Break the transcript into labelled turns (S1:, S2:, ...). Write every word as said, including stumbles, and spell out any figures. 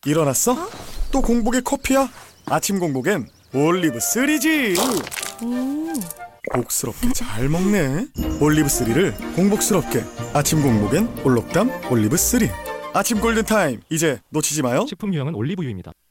S1: 일어났어?
S2: 어?
S1: 또 공복에 커피야? 아침 공복엔 올리브 쓰리지.
S2: 음.
S1: 복스럽게 잘 먹네. 올리브 쓰리를 공복스럽게. 아침 공복엔 올록담 올리브 쓰리. 아침 골든타임, 이제 놓치지 마요.
S3: 식품 유형은 올리브유입니다.